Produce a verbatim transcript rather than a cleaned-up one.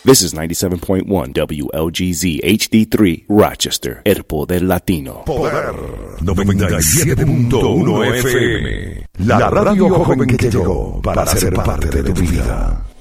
This is ninety-seven point one W L G Z H D three Rochester, el poder latino. Poder noventa y siete punto uno F M. La radio joven que llegó para ser parte de tu vida.